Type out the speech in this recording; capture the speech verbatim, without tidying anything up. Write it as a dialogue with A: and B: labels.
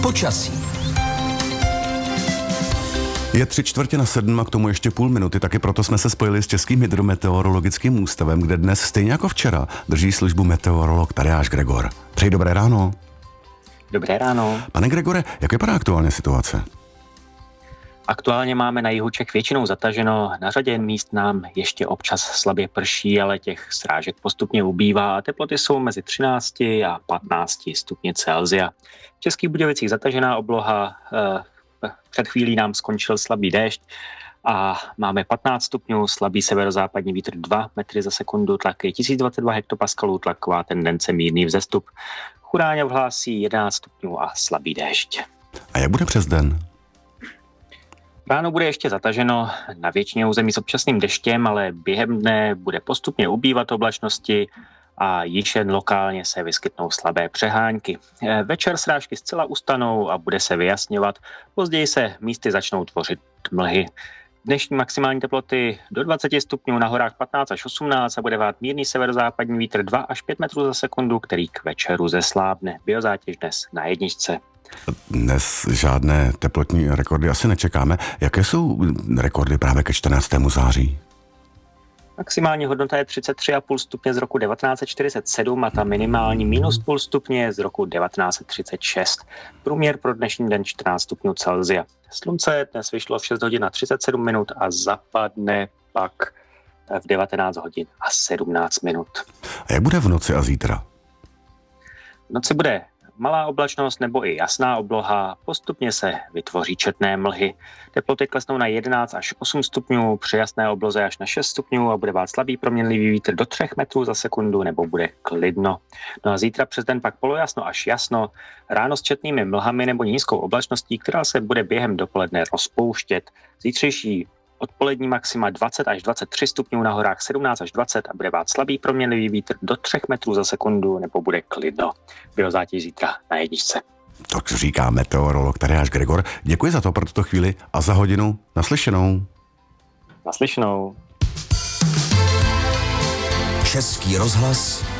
A: Počasí.
B: Je tři čtvrtě na sedm a k tomu ještě půl minuty, taky proto jsme se spojili s Českým hydrometeorologickým ústavem, kde dnes, stejně jako včera, drží službu meteorolog Tadeáš Gregor. Přeji dobré ráno.
C: Dobré ráno.
B: Pane Gregore, jak vypadá aktuálně situace?
C: Aktuálně máme na jihu Čech většinou zataženo, na řadě míst nám ještě občas slabě prší, ale těch srážek postupně ubývá a teploty jsou mezi třinácti a patnácti stupni Celsia. V Českých Budějovicích zatažená obloha, před chvílí nám skončil slabý déšť a máme patnáct stupňů, slabý severozápadní vítr dva metry za sekundu, tlak je tisíc dvacet dva hektopaskalů, tlaková tendence mírný vzestup. Chudáňov hlásí jedenáct stupňů a slabý déšť.
B: A jak bude přes den?
C: Ráno bude ještě zataženo na většině území s občasným deštěm, ale během dne bude postupně ubývat oblačnosti a již jen lokálně se vyskytnou slabé přehánky. Večer srážky zcela ustanou a bude se vyjasňovat. Později se místy začnou tvořit mlhy. Dnešní maximální teploty do dvacet stupňů, na horách patnáct až osmnáct a bude vát mírný severozápadní vítr dva až pět metrů za sekundu, který k večeru zeslábne. Biozátěž dnes na jedničce.
B: Dnes žádné teplotní rekordy asi nečekáme. Jaké jsou rekordy právě ke čtrnáctému září?
C: Maximální hodnota je třicet tři celá pět stupně z roku devatenáct set čtyřicet sedm a ta minimální minus půl stupně z roku devatenáct set třicet šest. Průměr pro dnešní den čtrnáct stupňů Celsia. Slunce dnes vyšlo v šest hodin a třicet sedm minut a zapadne pak v devatenáct hodin a sedmnáct minut.
B: A jak bude v noci a zítra?
C: V noci bude malá oblačnost nebo i jasná obloha, postupně se vytvoří četné mlhy. Teploty klesnou na jedenáct až osm stupňů, při jasné obloze až na šest stupňů a bude vát slabý proměnlivý vítr do tři metrů za sekundu nebo bude klidno. No a zítra přes den pak polojasno až jasno, ráno s četnými mlhami nebo nízkou oblačností, která se bude během dopoledne rozpouštět. Zítřejší odpolední maxima dvacet až dvacet tři stupňů, na horách sedmnáct až dvacet a bude vát slabý proměnlivý vítr do tři metrů za sekundu nebo bude klidno. Biozátěž zítra na jedničce.
B: To říká meteorolog Tadeáš Gregor. Děkuji za to pro tuto chvíli a za hodinu naslyšenou.
C: Naslyšenou.
A: Český rozhlas